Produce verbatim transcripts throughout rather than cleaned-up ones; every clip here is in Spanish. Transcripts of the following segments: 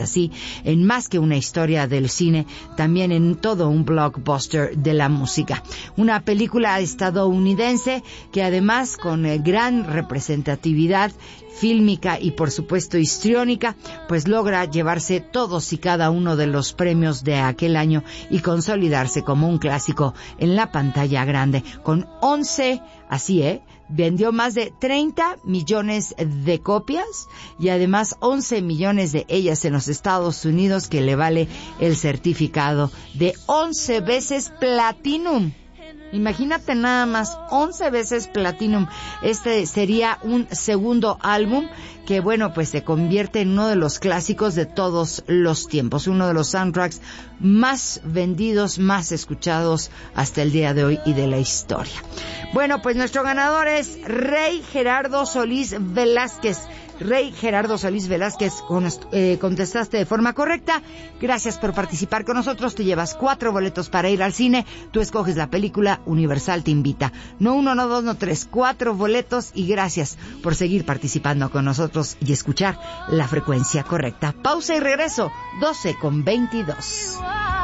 así en más que una historia del cine, también en todo un blockbuster de la música. Una película estadounidense que además con eh, gran representatividad fílmica y por supuesto histriónica, pues logra llevarse todos y cada uno de los premios de aquel año y consolidarse como un clásico en la pantalla grande, con once, así eh, vendió más de treinta millones de copias y además once millones de ellas en los Estados Unidos, que le vale el certificado de once veces Platinum. Imagínate nada más, once veces Platinum. Este sería un segundo álbum que, bueno, pues se convierte en uno de los clásicos de todos los tiempos, uno de los soundtracks más vendidos, más escuchados hasta el día de hoy y de la historia. Bueno, pues nuestro ganador es Rey Gerardo Solís Velázquez. Rey Gerardo Solís Velázquez, con, eh, contestaste de forma correcta. Gracias por participar con nosotros. Te llevas cuatro boletos para ir al cine. Tú escoges la película, Universal te invita. No uno, no dos, no tres, cuatro boletos. Y gracias por seguir participando con nosotros y escuchar la frecuencia correcta. Pausa y regreso, doce con veintidós.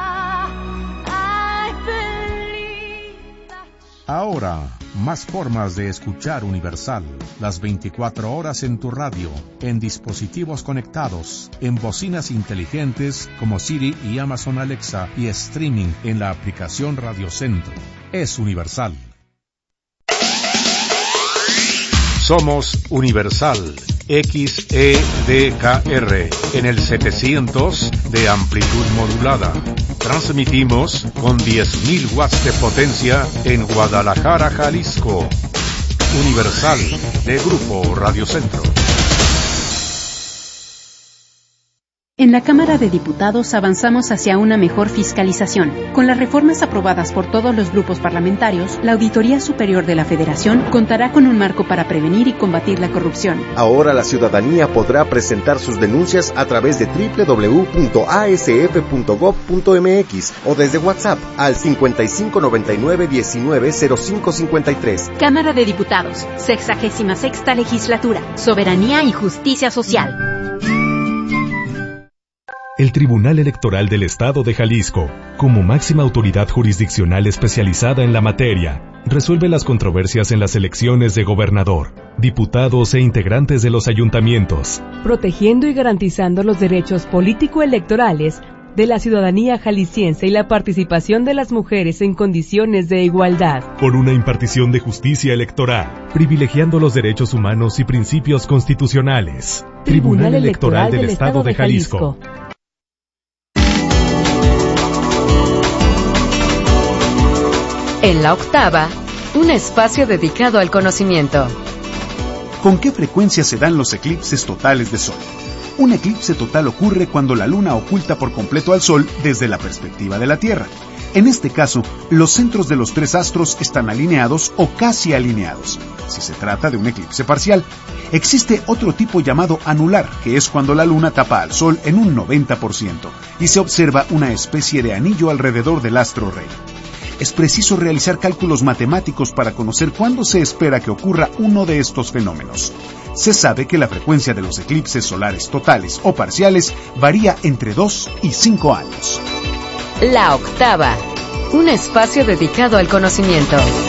Ahora, más formas de escuchar Universal. Las veinticuatro horas en tu radio, en dispositivos conectados, en bocinas inteligentes como Siri y Amazon Alexa y streaming en la aplicación Radio Centro. Es Universal. Somos Universal. X E D K R en el setecientos de amplitud modulada. Transmitimos con diez mil watts de potencia en Guadalajara, Jalisco. Universal, de Grupo Radio Centro. En la Cámara de Diputados avanzamos hacia una mejor fiscalización. Con las reformas aprobadas por todos los grupos parlamentarios, la Auditoría Superior de la Federación contará con un marco para prevenir y combatir la corrupción. Ahora la ciudadanía podrá presentar sus denuncias a través de doble u doble u doble u punto a s f punto gob punto m x o desde WhatsApp al cincuenta y cinco noventa y nueve diecinueve cero cinco cincuenta y tres. Cámara de Diputados, sexagésima sexta legislatura, soberanía y justicia social. El Tribunal Electoral del Estado de Jalisco, como máxima autoridad jurisdiccional especializada en la materia, resuelve las controversias en las elecciones de gobernador, diputados e integrantes de los ayuntamientos, protegiendo y garantizando los derechos político-electorales de la ciudadanía jalisciense y la participación de las mujeres en condiciones de igualdad. Por una impartición de justicia electoral, privilegiando los derechos humanos y principios constitucionales. Tribunal, Tribunal Electoral, Electoral del, del Estado de Jalisco. Jalisco. En la octava, un espacio dedicado al conocimiento. ¿Con qué frecuencia se dan los eclipses totales de sol? Un eclipse total ocurre cuando la luna oculta por completo al sol desde la perspectiva de la Tierra. En este caso, los centros de los tres astros están alineados o casi alineados, si se trata de un eclipse parcial. Existe otro tipo llamado anular, que es cuando la luna tapa al sol en un noventa por ciento y se observa una especie de anillo alrededor del astro rey. Es preciso realizar cálculos matemáticos para conocer cuándo se espera que ocurra uno de estos fenómenos. Se sabe que la frecuencia de los eclipses solares totales o parciales varía entre dos y cinco años. La octava, un espacio dedicado al conocimiento.